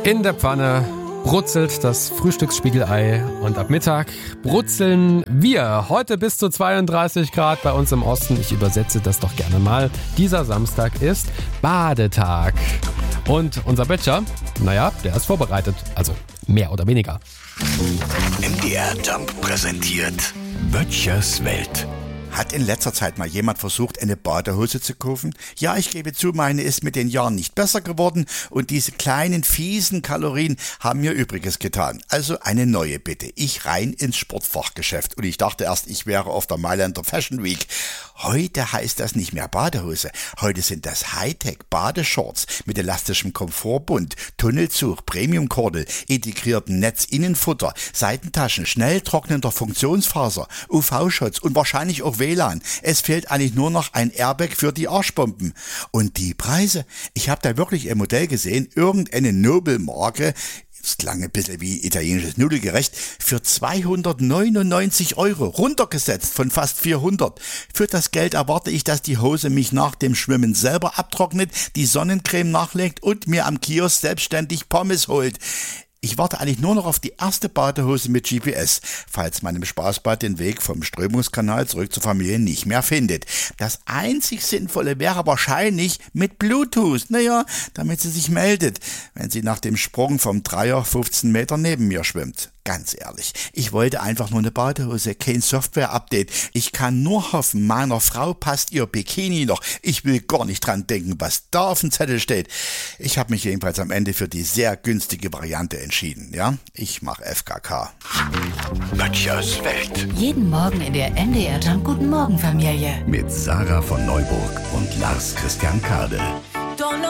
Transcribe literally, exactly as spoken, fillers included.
In der Pfanne brutzelt das Frühstücksspiegelei und ab Mittag brutzeln wir. Heute bis zu zweiunddreißig Grad bei uns im Osten. Ich übersetze das doch gerne mal. Dieser Samstag ist Badetag. Und unser Böttcher, naja, der ist vorbereitet. Also mehr oder weniger. M D R Jump präsentiert Böttchers Welt. Hat in letzter Zeit mal jemand versucht, eine Badehose zu kaufen? Ja, ich gebe zu, meine ist mit den Jahren nicht besser geworden und diese kleinen, fiesen Kalorien haben mir Übriges getan. Also eine neue bitte. Ich rein ins Sportfachgeschäft und ich dachte erst, ich wäre auf der Mailänder Fashion Week. Heute heißt das nicht mehr Badehose. Heute sind das Hightech-Badeshorts mit elastischem Komfortbund, Tunnelzug, Premiumkordel, integriertem Netzinnenfutter, Seitentaschen, schnell trocknender Funktionsfaser, U V-Schutz und wahrscheinlich auch W L A N. Es fehlt eigentlich nur noch ein Airbag für die Arschbomben. Und die Preise? Ich habe da wirklich ein Modell gesehen, irgendeine Nobelmarke, das klang ein bisschen wie italienisches Nudelgericht, für zweihundertneunundneunzig Euro, runtergesetzt von fast vierhundert. Für das Geld erwarte ich, dass die Hose mich nach dem Schwimmen selber abtrocknet, die Sonnencreme nachlegt und mir am Kiosk selbstständig Pommes holt. Ich warte eigentlich nur noch auf die erste Badehose mit G P S, falls man im Spaßbad den Weg vom Strömungskanal zurück zur Familie nicht mehr findet. Das einzig Sinnvolle wäre wahrscheinlich mit Bluetooth, naja, damit sie sich meldet, wenn sie nach dem Sprung vom Dreier fünfzehn Meter neben mir schwimmt. Ganz ehrlich, ich wollte einfach nur eine Badehose, kein Software-Update. Ich kann nur hoffen, meiner Frau passt ihr Bikini noch. Ich will gar nicht dran denken, was da auf dem Zettel steht. Ich habe mich jedenfalls am Ende für die sehr günstige Variante entschieden. Ja, ich mache F K K. Böttchers Welt. Jeden Morgen in der M D R Jump Guten Morgen Familie. Mit Sarah von Neuburg und Lars Christian Kade.